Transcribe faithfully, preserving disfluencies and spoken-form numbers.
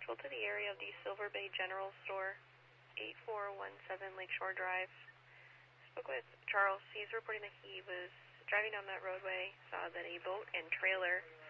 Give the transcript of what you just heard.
Pull to the area of the Silver Bay General Store, eight four one seven Lakeshore Drive. Spoke with Charles. He's reporting that he was driving down that roadway, saw that a boat and trailer